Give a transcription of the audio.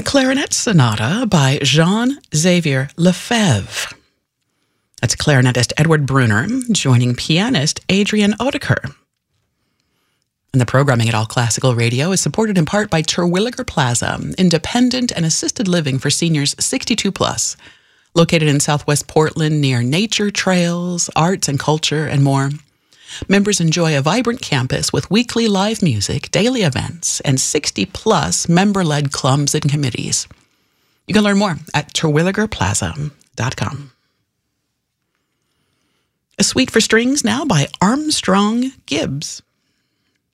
Clarinet Sonata by Jean-Xavier Lefebvre. That's clarinetist Edward Brunner joining pianist Adrian Oettinger. And the programming at All Classical Radio is supported in part by Terwilliger Plaza, independent and assisted living for seniors 62 plus, located in Southwest Portland near nature trails, arts and culture, and more. Members enjoy a vibrant campus with weekly live music, daily events, and 60-plus member-led clubs and committees. You can learn more at terwilligerplaza.com. A Suite for Strings now by Armstrong Gibbs.